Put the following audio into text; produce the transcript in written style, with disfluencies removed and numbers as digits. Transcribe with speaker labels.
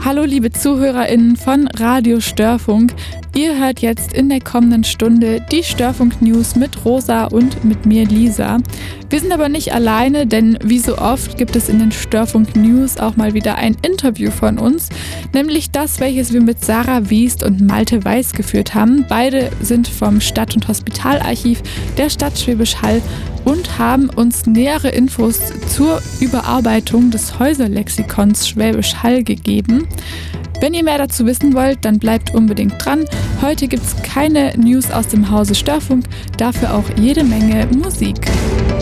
Speaker 1: Hallo liebe ZuhörerInnen von Radio Störfunk. Ihr hört jetzt in der kommenden Stunde die Störfunk-News mit Rosa und mit mir Lisa. Wir sind aber nicht alleine, denn wie so oft gibt es in den Störfunk-News auch mal wieder ein Interview von uns, nämlich das, welches wir mit Sarah Wiest und Malte Weiß geführt haben. Beide sind vom Stadt- und Hospitalarchiv der Stadt Schwäbisch Hall und haben uns nähere Infos zur Überarbeitung des Häuserlexikons Schwäbisch Hall gegeben. Wenn ihr mehr dazu wissen wollt, dann bleibt unbedingt dran. Heute gibt es keine News aus dem Hause Störfunk, dafür auch jede Menge Musik.